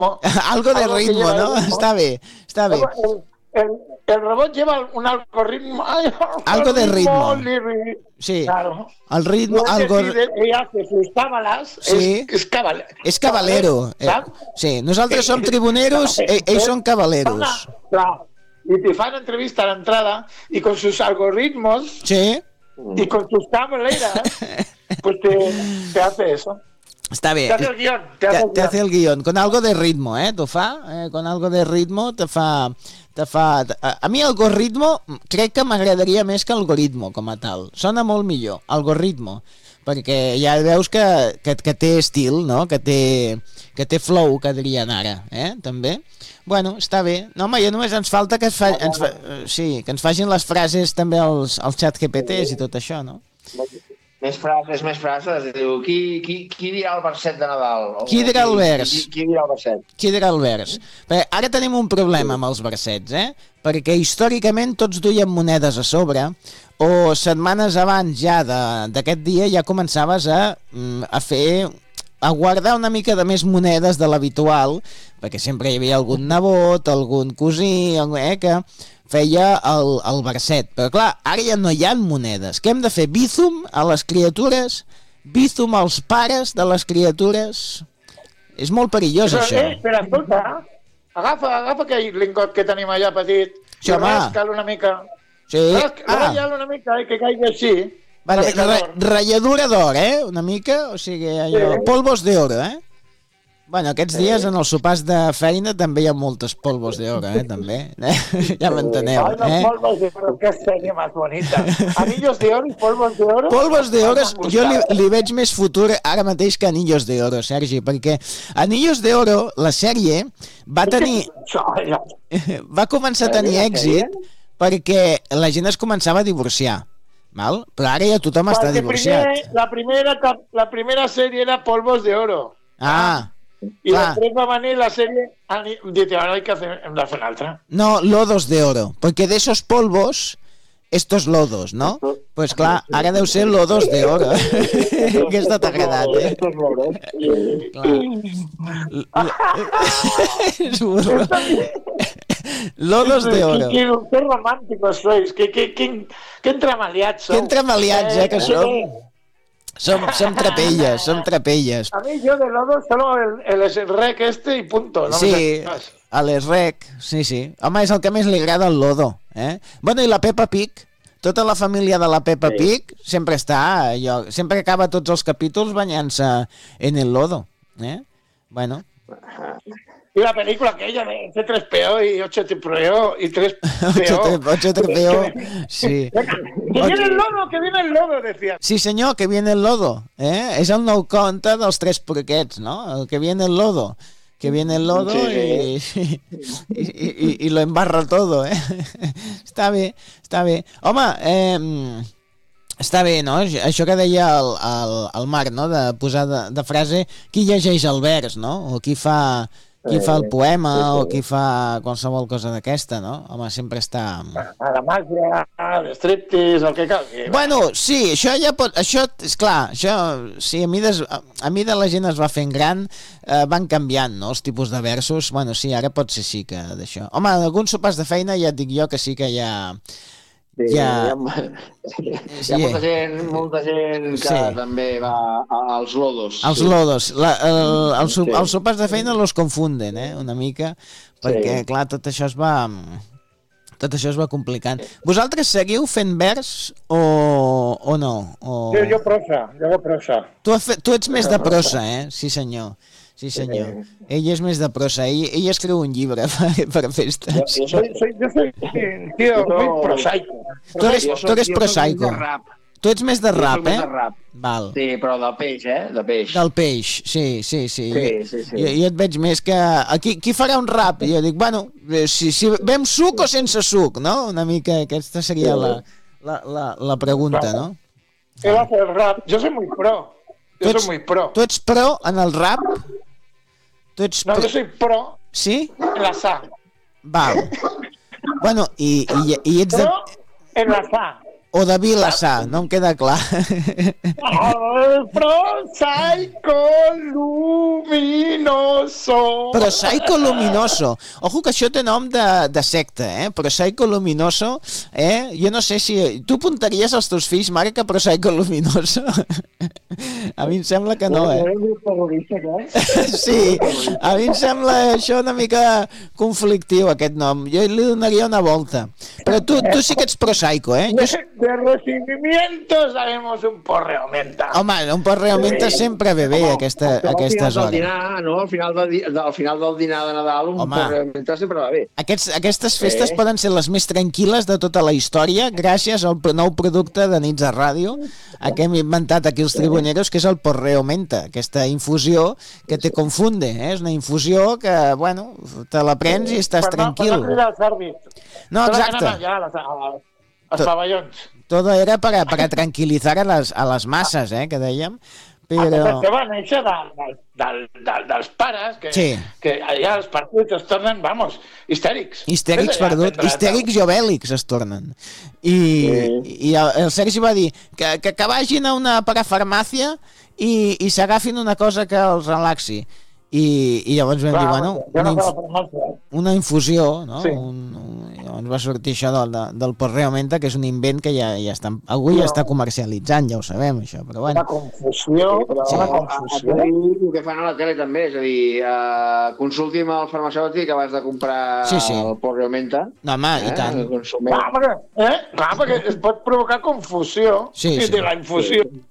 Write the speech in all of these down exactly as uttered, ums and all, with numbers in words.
Algo de ritmo, ¿no? Está bien, está bien. El, el, el robot lleva un algoritmo. Algo de ritmo. Sí. Claro. El ritmo, algo... Ella hace sus cábalas. Sí. És, és, cabal, és cabalero. Eh, sí, nosaltres som tribuneros, eh, ells són cabaleros. Clar. Y te fan entrevista a la entrada y con sus algoritmos sí. y con sus cabaleras, pues te, te hace eso. Está bien. Te hace el guión. Te hace, te, el, te hace el guión. Con algo de ritmo, ¿eh? T'ho fa? Eh, con algo de ritmo te fa... Te fa... A, a mi algoritmo crec que m'agradaria més que algoritmo com a tal. Sona molt millor, algoritmo. Perquè ja veus que, que, que té estil, no? Que té, que té flow, que dirien ara, eh? També. Bueno, està bé. No, home, ja només ens falta que, ens fa, ens fa, sí, que ens facin les frases també als, als xat G P Ts i tot això, no? Més frases, més frases. Diu, qui, qui, qui dirà el verset de Nadal? Qui dirà el vers? Qui, qui dirà el verset? Qui dirà el vers? Perquè ara tenim un problema amb els versets, eh? Perquè històricament tots duien monedes a sobre, o setmanes abans ja d'aquest dia ja començaves a, a fer... a guardar una mica de més monedes de l'habitual, perquè sempre hi havia algun nebot, algun cosí, eh, que feia el, el verset. Però clar, ara ja no hi ha monedes. Què hem de fer? Bízum a les criatures? Bízum als pares de les criatures? És molt perillós, però, això. Eh, espera, escolta, agafa, agafa aquell lingot que tenim allà petit, sí, i rasca'l una mica. Sí. Rasca'l una mica, eh, que caigui així. Vale, ratlladura d'or, eh? Una mica, o sigui, allò, polvos d'oro, eh? Bueno, aquests dies en els sopars de feina també hi ha moltes polvos d'oro, eh? També, eh? Ja m'enteneu, eh? Ay, los polvos de oro, qué serie más bonita. Anillos de oro y polvos de oro. Polvos de oro, jo li, li veig més futur ara mateix que Anillos de oro, Sergi, perquè Anillos de oro, la sèrie, va tenir... va començar a tenir èxit perquè la gent es començava a divorciar. Val? Però ara ja tothom Perquè està divorciat. Primer, la, primera, la primera sèrie era Polvos de Oro. Ah, I clar. Després va venir la sèrie... Dite, ara hay que hacer, hem de fer l'altra. No, Lodos de Oro. Perquè de esos polvos, estos lodos, ¿no? Pues clar, ara deu ser Lodos de Oro. Aquesta t'ha agradat, eh? Estos lodos. És burro. Lodos de oro. Qué, qué, qué románticos sois, qué, qué, qué, qué entramaliats sou. Qué entramaliats, eh, que eh, som. Som, som trapelles, som trapelles. A mí yo de lodo solo el, el rec este y punto. No sí, a l'Srec, sí, sí. Home, és el que més li agrada el lodo, eh? Bueno, i la Peppa Pig, tota la família de la Peppa sí. Pig sempre està, jo, sempre acaba tots els capítols banyant-se en el lodo, eh? Bueno. Y la película aquella de C tres P O y ocho T P O y tres P O. ocho T P O, sí. Que viene el lodo, que viene el lodo, decía. Sí, senyor, que viene el lodo. Eh? És el nou conte dels tres porquets, no? El que viene el lodo. Que viene el lodo sí. y, y, y, y lo embarra todo, eh? Està bé, està bé. Home, eh... està bé, no? Això que deia el, el, el Marc, no? De posar de, de frase qui llegeix el vers, no? O qui fa... qui fa el poema sí, sí. o qui fa qualsevol cosa d'aquesta, no? Home, sempre està... A la màgia, l'estriptease, el que calgui. Bueno, sí, això ja pot... Això, és clar, això... Sí, a mida, a mida la gent es va fent gran, eh, van canviant, no?, els tipus de versos. Bueno, sí, ara pot ser sí que d'això. Home, en alguns sopars de feina ja et dic jo que sí que hi ha... Sí, ja... Hi ha, hi ha molta gent, molta gent que sí. també va als lodos. Als sí. lodos. La, el, el, sí. Els sopars de feina los confunden, eh, una mica, perquè, sí. clar, tot això es va... Tot això es va complicant. Vosaltres seguiu fent vers o, o no? O... Jo, jo prosa, jo prosa. Tu, tu ets més de prosa, eh? Sí, senyor. Sí, senyor. Ell és més de prosa. Ell, ell escriu un llibre per, per festes. Jo soy, soy, yo soy tío, muy prosaico. Tu eres, tu eres prosaico. Tu ets més de rap, eh? De rap. Val. Sí, però del peix, eh? De peix. Del peix, sí, sí, sí. sí, sí, sí. Jo, jo et veig més que... Aquí, qui farà un rap? I jo dic, bueno, si, si vem suc o sense suc, no? Una mica, aquesta seria la, la, la, la pregunta, no? Què va fer el rap? Jo soy muy pro. Jo soy muy pro. Tu ets pro en el rap? Tu ets no, pro... jo soy pro sí? en la sa. Val. Bueno, i, i, i ets de... Pro en la sa. o de Vilassar, no em queda clar. El prosaico luminoso. Prosaico luminoso. Ojo que això té nom de, de secta, eh? Prosaico luminoso, eh? Jo no sé si... Tu apuntaries als teus fills, mare, que prosaico luminoso? A mi em sembla que no, eh? Sí, a mi em sembla això una mica conflictiu, aquest nom. Jo li donaria una volta. Però tu, tu sí que ets prosaico, eh? Jo... De recibimientos haremos un porreo menta. Home, un porreo menta sempre ve bé aquesta, aquestes hores. Dinar, no? Al final, de, al final del dinar de Nadal un Home, porreo menta sempre va bé. Aquests, aquestes festes eh? poden ser les més tranquil·les de tota la història gràcies al nou producte de Nits a Ràdio que hem inventat aquí els tribuneros, que és el porreo menta, aquesta infusió que te confunde, eh? És una infusió que, bueno, te la prens i estàs per tranquil. No, per no cridar el Servi. No, exacte. Ja, a les, a, als pavellons. Todo era para, para tranquilizar a les, a les masses, eh, que dèiem. Però... Que va néixer de, de, de, de, dels pares, que, sí. que allà els partits es tornen, vamos, histèrics. Histèrics, perdut, histèrics i obèlics es tornen. I, sí. i el, el Sergi va dir que, que, que vagin a una parafarmàcia i, i s'agafin una cosa que els relaxi. I, i llavors vam Clar, dir, bueno, una, inf una infusió, no? Sí. Un, un, llavors va sortir això del, del porreo menta, que és un invent que ja, ja està, algú ja està comercialitzant, ja ho sabem, això, però bueno. Una confusió, però sí. una confusió. El que fan a la tele també, és a dir, uh, consulti'm al farmacèutic abans de comprar sí, sí. el porreo menta. No, home, eh? i tant. Clar, perquè, eh? Clar, perquè es pot provocar confusió, sí, sí. de la infusió. Sí.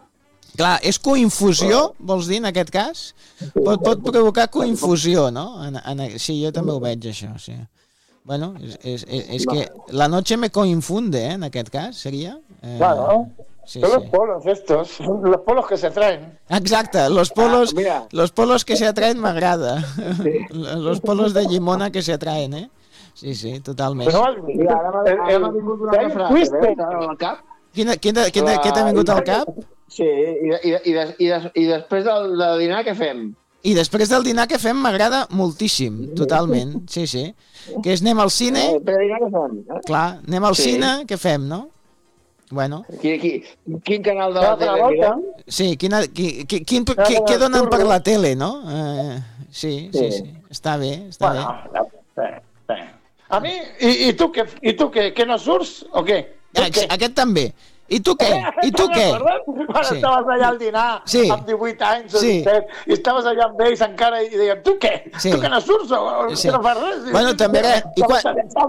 Clar, és coinfusió, vols dir, en aquest cas? Pot, pot provocar coinfusió, no? En, en, sí, jo també ho veig, això, sí. Bueno, és, és, és, és que la noche me coinfunde, eh, en aquest cas, seria? Eh, claro, sí, son sí. los polos estos, los polos que se traen. Exacte, los polos, ah, los polos que se atraen m'agrada. Sí. Los polos de llimona que se atraen, eh? Sí, sí, totalment. Però no, mira, ara m'ha vingut una altra frase, veus, al cap. Quina, quina, quina, què t'ha vingut al cap? Sí, i, i, i, des, i, des, i després del, del dinar què fem? I després del dinar què fem m'agrada moltíssim, totalment, sí, sí. Que és anem al cine... Eh, per dinar què fem? Eh? Clar, anem al sí. cine, què fem, no? Bueno. Qui, qui, quin canal de la tele mirem? Sí, quina, qui, qui, quin, qui, què donen per la tele, no? Eh, sí, sí, sí, està bé, està bueno, bé. bé, bé. A mi, i, i tu, què, i tu què, que no surts o què? Ah, aquest també. I tu què? I tu què? Quan sí. estaves allà al dinar sí. amb divuit anys o sí. disset i estaves allà amb ells encara i deien, tu què? Sí. Tu que no surts o, o sí. que no fas res? Bueno, també era... I quan...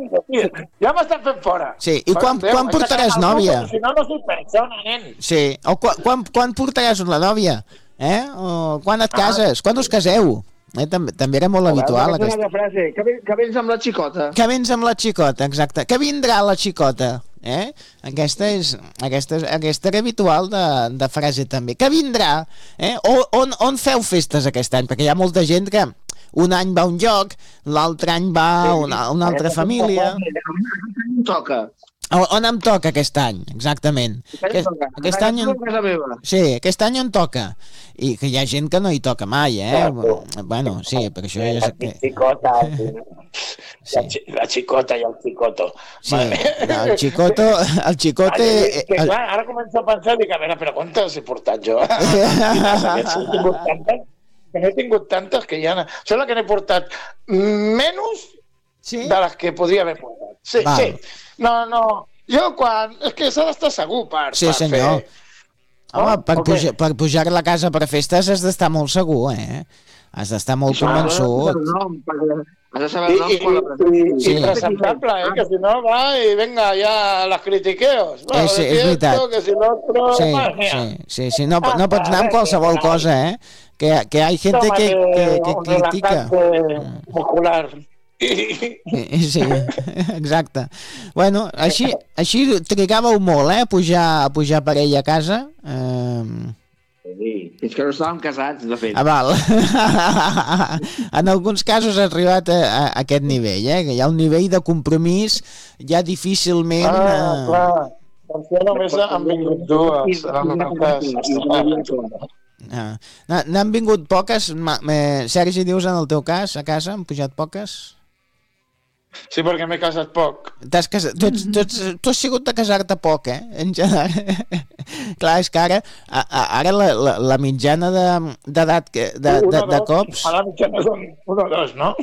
Ja m'estan fent fora. Sí, i quan, Déu, quan portaràs nòvia? Si no, no soy persona, nen. Sí, o quan, quan, quan portaràs la nòvia? Eh? O quan et cases? Quan us caseu? Eh, també, també era molt habitual. Aquesta frase, que, ven, que vens amb la xicota. Que vens amb la xicota, exacte. Que vindrà la xicota. Eh? Aquesta, és, aquesta, aquesta era habitual de, de frase també. Que vindrà? Eh? O, on, on feu festes aquest any? Perquè hi ha molta gent que un any va a un lloc, l'altre any va a una, una altra família. Toca. On em toca aquest any, exactament. Aquest, aquest any en... Sí, aquest any em toca. I que hi ha gent que no hi toca mai, eh? Bueno, sí, però això ja és... La xicota, sí. La xicota i el xicoto. Sí, el xicoto... El xicote... Que, clar, ara començo a pensar, dic, a veure, però quantes he portat jo? Que no he tingut tantes que ja... Sembla que n'he portat menys sí? de les que podria haver portat. Sí, Val. sí. No, no, jo quan... És que s'ha d'estar segur per, sí, per senyor. fer... Home, per, okay. pujar, per pujar a la casa per festes has d'estar molt segur, eh? Has d'estar molt convençut. Has de saber el nom quan la presentes. Sí, presentable, eh? Que si no va i venga, ja les critiqueos. Va, eh, sí, és veritat. Que si no, però... Sí, sí, sí, sí, no, no pots anar amb qualsevol cosa, eh? Que, que hi ha gent que, que, que critica. Popular. Sí, exacte. Bueno, així, així trigàveu molt, eh, a pujar, a pujar per ell a casa. Um... Sí, fins que no estàvem casats, de fet. Ah, val. En alguns casos ha arribat a, a, a aquest nivell, eh, que hi ha un nivell de compromís ja difícilment... Ah, uh... clar. Doncs jo només han vingut dues. Ah. N'han vingut poques? Sergi, dius en el teu cas, a casa, han pujat poques? Sí, perquè m'he casat poc. T'has casat, tu, ets, tu, ets, tu has sigut de casar-te poc, eh? En general. Clar, és que ara, a, a, ara la, la, la mitjana d'edat de, de, de, de, de cops... A la mitjana són un o dos, no?